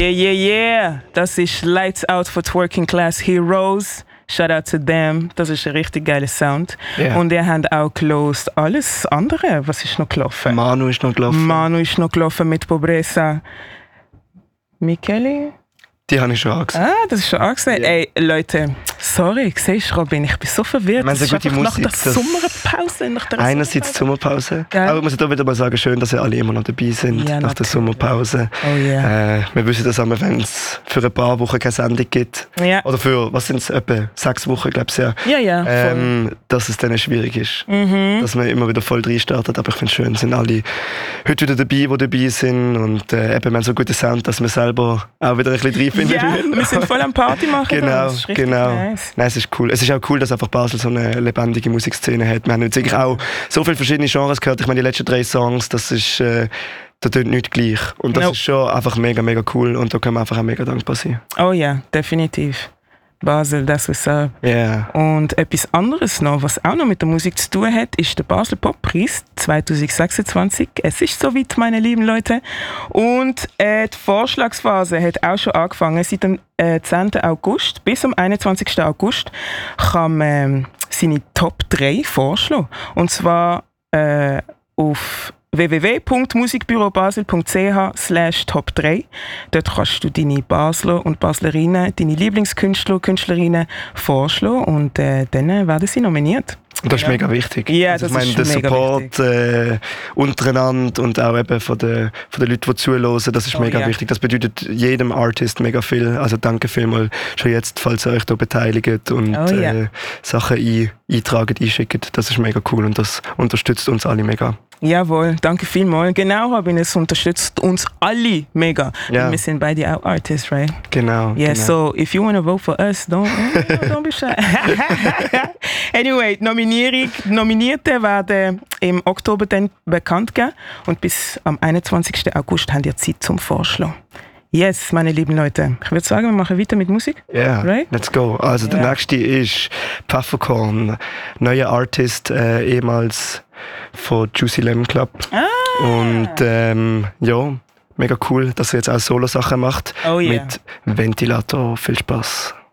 Yeah. Das ist Lights Out for Twerking Class Heroes. Shout out to them. Das ist ein richtig geiler Sound. Yeah. Und ihr habt auch gelost alles andere. Was ist noch gelaufen? Manu ist noch gelaufen mit Pobreza. Michele? Die habe ich schon angesehen. Das ist schon angesehen. Yeah. Ey, Leute, sorry, siehst du, Robin, ich bin so verwirrt. Das ist gute Musik, nach der Sommerpause. Einerseits die Sommerpause. Ja. Aber ich muss auch wieder mal sagen, schön, dass ihr alle immer noch dabei sind nach der Sommerpause. Oh yeah. Wir wissen das einmal, wenn es für ein paar Wochen keine Sendung gibt. Ja. Oder für, was sind es, etwa 6 Wochen, glaube ich. Ja. Dass es dann schwierig ist. Dass man immer wieder voll reinstartet. Aber ich finde es schön, sind alle heute wieder dabei, die dabei sind. Und eben, wir haben so einen guten Sound, dass wir selber auch wieder ein bisschen reinfinden. Ja, wir sind voll am Party machen. Genau. Nice. Nein, es ist cool. Es ist auch cool, dass einfach Basel so eine lebendige Musikszene hat. Wir haben jetzt eigentlich auch so viele verschiedene Genres gehört. Ich meine, die letzten 3 Songs, das ist da tönt nicht gleich. Und das ist schon einfach mega, mega cool. Und da können wir einfach auch mega dankbar sein. Oh ja, definitiv. Basel, das ist up. Yeah. Und etwas anderes noch, was auch noch mit der Musik zu tun hat, ist der Basel Poppreis 2026. Es ist soweit, meine lieben Leute. Und die Vorschlagsphase hat auch schon angefangen. Seit dem 10. August bis am 21. August kann man seine Top 3 vorschlagen. Und zwar auf www.musikbürobasel.ch/top3. Dort kannst du deine Basler und Baslerinnen, deine Lieblingskünstler und Künstlerinnen vorschlagen und dann werden sie nominiert. Und das ist mega wichtig. Ja, also das ich meine, der Support untereinander und auch eben von den Leuten, die zuhören, das ist mega wichtig. Das bedeutet jedem Artist mega viel. Also danke vielmals schon jetzt, falls ihr euch da beteiligt und Sachen eintragen, einschickt. Das ist mega cool und das unterstützt uns alle mega. Jawohl, danke vielmals. Genau, Robin, es unterstützt uns alle mega. Ja. Wir sind beide auch Artists, right? Genau. Yeah, genau. So if you want to vote for us, don't be shy. Anyway, Nominierte werden im Oktober dann bekannt gegeben und bis am 21. August haben ihr Zeit zum Vorschlagen. Yes, meine lieben Leute. Ich würde sagen, wir machen weiter mit Musik. Ja, right? Let's go. Also der nächste ist Pfefferkorn, neuer Artist, ehemals von Juicy Lemon Club. Und mega cool, dass er jetzt auch Solo-Sachen macht. Oh, yeah. Mit Ventilator. Viel Spaß.